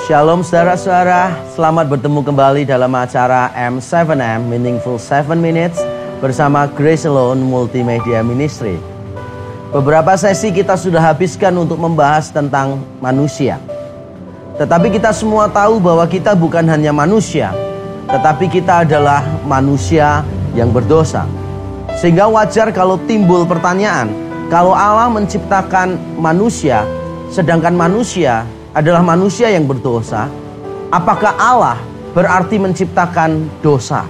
Shalom saudara-saudara, selamat bertemu kembali dalam acara M7M Meaningful 7 Minutes bersama Grace Alone Multimedia Ministry. Beberapa sesi kita sudah habiskan untuk membahas tentang manusia. Tetapi kita semua tahu bahwa kita bukan hanya manusia, tetapi kita adalah manusia yang berdosa. Sehingga wajar kalau timbul pertanyaan, kalau Allah menciptakan manusia, sedangkan manusia adalah manusia yang berdosa, apakah Allah berarti menciptakan dosa?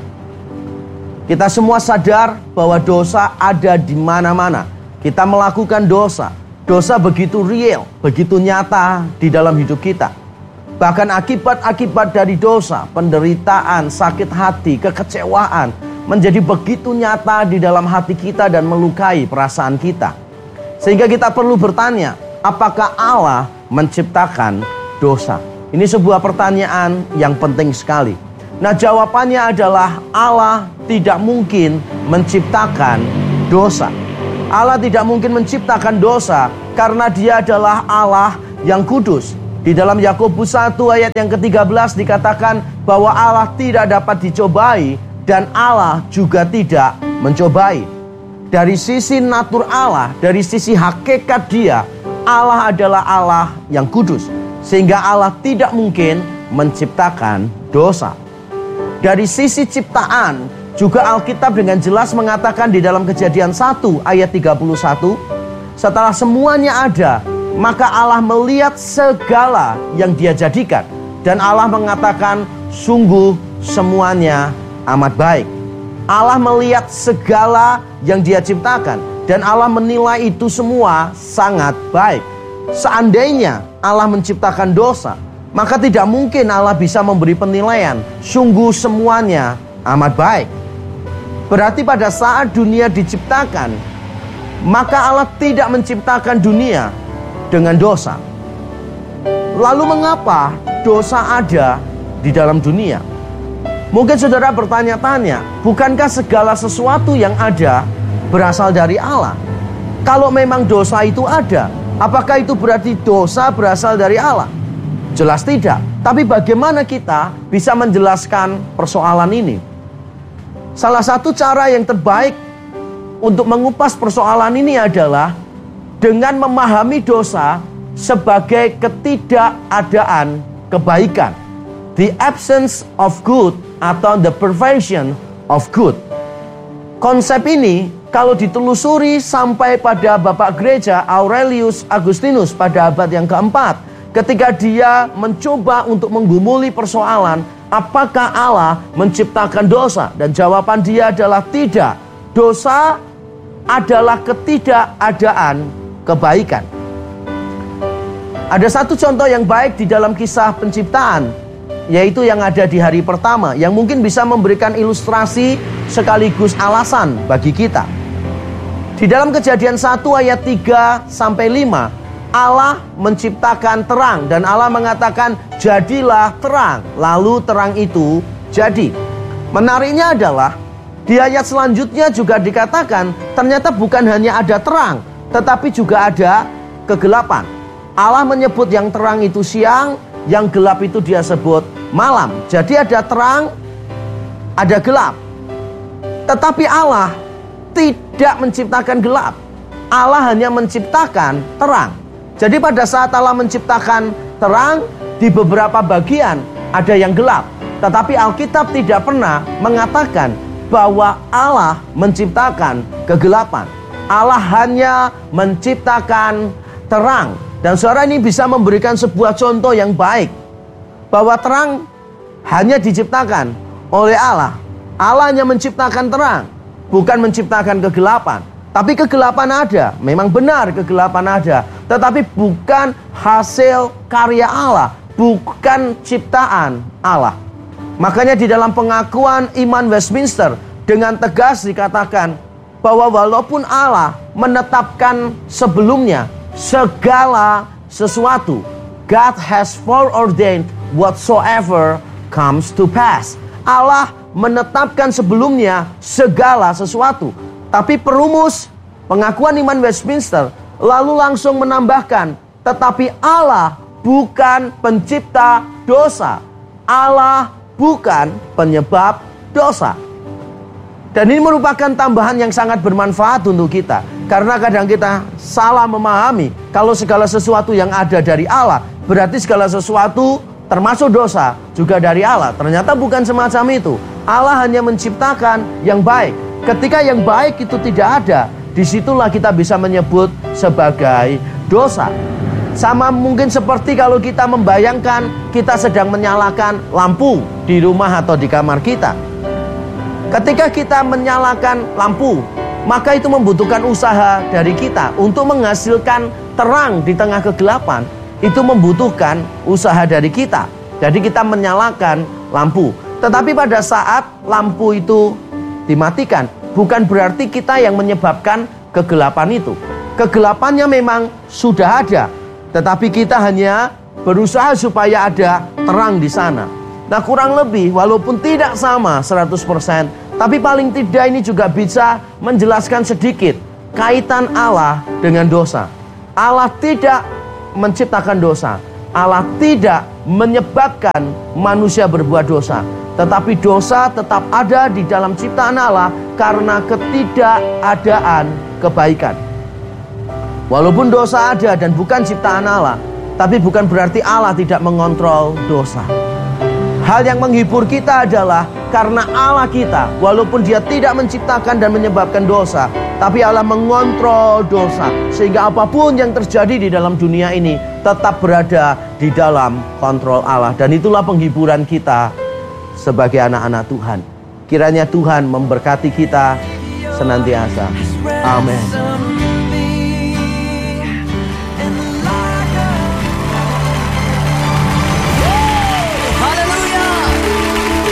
Kita semua sadar bahwa dosa ada di mana-mana. Kita melakukan dosa. Dosa begitu real, begitu nyata di dalam hidup kita. Bahkan akibat-akibat dari dosa, penderitaan, sakit hati, kekecewaan menjadi begitu nyata di dalam hati kita dan melukai perasaan kita. Sehingga kita perlu bertanya, apakah Allah menciptakan dosa? Ini sebuah pertanyaan yang penting sekali. Nah, jawabannya adalah Allah tidak mungkin menciptakan dosa. Allah tidak mungkin menciptakan dosa karena Dia adalah Allah yang kudus. Di dalam Yakobus 1 ayat yang ke-13 dikatakan bahwa Allah tidak dapat dicobai dan Allah juga tidak mencobai. Dari sisi natur Allah, dari sisi hakikat Dia, Allah adalah Allah yang kudus, sehingga Allah tidak mungkin menciptakan dosa. Dari sisi ciptaan, juga Alkitab dengan jelas mengatakan di dalam Kejadian 1 ayat 31, setelah semuanya ada, maka Allah melihat segala yang Dia jadikan, dan Allah mengatakan sungguh semuanya amat baik. Allah melihat segala yang Dia ciptakan, dan Allah menilai itu semua sangat baik. Seandainya Allah menciptakan dosa, maka tidak mungkin Allah bisa memberi penilaian sungguh semuanya amat baik. Berarti pada saat dunia diciptakan, maka Allah tidak menciptakan dunia dengan dosa. Lalu mengapa dosa ada di dalam dunia? Mungkin saudara bertanya-tanya, bukankah segala sesuatu yang ada berasal dari Allah? Kalau memang dosa itu ada, apakah itu berarti dosa berasal dari Allah? Jelas tidak. Tapi bagaimana kita bisa menjelaskan persoalan ini? Salah satu cara yang terbaik untuk mengupas persoalan ini adalah dengan memahami dosa sebagai ketidakadaan kebaikan. The absence of good atau the perversion of good. Konsep ini kalau ditelusuri sampai pada Bapak Gereja Aurelius Agustinus pada abad yang keempat, ketika dia mencoba untuk menggumuli persoalan apakah Allah menciptakan dosa, dan jawaban dia adalah tidak. Dosa adalah ketidakadaan kebaikan. Ada satu contoh yang baik di dalam kisah penciptaan, yaitu yang ada di hari pertama, yang mungkin bisa memberikan ilustrasi sekaligus alasan bagi kita. Di dalam Kejadian 1 ayat 3 sampai 5, Allah menciptakan terang dan Allah mengatakan jadilah terang, lalu terang itu jadi. Menariknya adalah di ayat selanjutnya juga dikatakan ternyata bukan hanya ada terang, tetapi juga ada kegelapan. Allah menyebut yang terang itu siang, yang gelap itu Dia sebut malam. Jadi ada terang, ada gelap. Tetapi Allah tidak menciptakan gelap. Allah hanya menciptakan terang. Jadi pada saat Allah menciptakan terang, di beberapa bagian ada yang gelap. Tetapi Alkitab tidak pernah mengatakan bahwa Allah menciptakan kegelapan. Allah hanya menciptakan terang. Dan saudara, ini bisa memberikan sebuah contoh yang baik, bahwa terang hanya diciptakan oleh Allah. Allah hanya menciptakan terang, bukan menciptakan kegelapan. Tapi kegelapan ada, memang benar kegelapan ada, tetapi bukan hasil karya Allah, bukan ciptaan Allah. Makanya di dalam pengakuan iman Westminster dengan tegas dikatakan bahwa walaupun Allah menetapkan sebelumnya segala sesuatu, God has foreordained whatsoever comes to pass. Allah menetapkan sebelumnya segala sesuatu. Tapi perumus pengakuan iman Westminster lalu langsung menambahkan, tetapi Allah bukan pencipta dosa. Allah bukan penyebab dosa. Dan ini merupakan tambahan yang sangat bermanfaat untuk kita. Karena kadang kita salah memahami kalau segala sesuatu yang ada dari Allah, berarti segala sesuatu termasuk dosa juga dari Allah. Ternyata bukan semacam itu. Allah hanya menciptakan yang baik. Ketika yang baik itu tidak ada, disitulah kita bisa menyebut sebagai dosa. Sama mungkin seperti kalau kita membayangkan kita sedang menyalakan lampu di rumah atau di kamar kita. Ketika kita menyalakan lampu, maka itu membutuhkan usaha dari kita untuk menghasilkan terang di tengah kegelapan. Itu membutuhkan usaha dari kita. Jadi kita menyalakan lampu. Tetapi pada saat lampu itu dimatikan, bukan berarti kita yang menyebabkan kegelapan itu. Kegelapannya memang sudah ada, tetapi kita hanya berusaha supaya ada terang di sana. Nah, kurang lebih walaupun tidak sama 100%, tapi paling tidak ini juga bisa menjelaskan sedikit kaitan Allah dengan dosa. Allah tidak menciptakan dosa. Allah tidak menyebabkan manusia berbuat dosa. Tetapi dosa tetap ada di dalam ciptaan Allah karena ketidakadaan kebaikan. Walaupun dosa ada dan bukan ciptaan Allah, tapi bukan berarti Allah tidak mengontrol dosa. Hal yang menghibur kita adalah karena Allah kita, walaupun dia tidak menciptakan dan menyebabkan dosa, tapi Allah mengontrol dosa. Sehingga apapun yang terjadi di dalam dunia ini tetap berada di dalam kontrol Allah. Dan itulah penghiburan kita sebagai anak-anak Tuhan. Kiranya Tuhan memberkati kita senantiasa. Amin.